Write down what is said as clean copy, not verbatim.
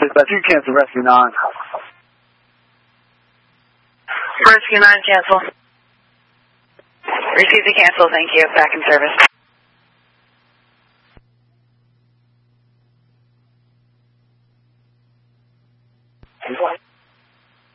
Dispatch, you cancel Rescue 9. Rescue 9, cancel. Received the cancel, thank you. Back in service.